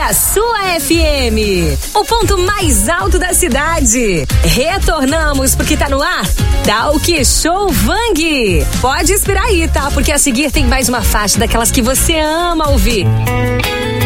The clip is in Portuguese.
da sua FM. O ponto mais alto da cidade. Retornamos porque tá no ar Talk Show Vang. Pode esperar aí, tá? Porque a seguir tem mais uma faixa daquelas que você ama ouvir.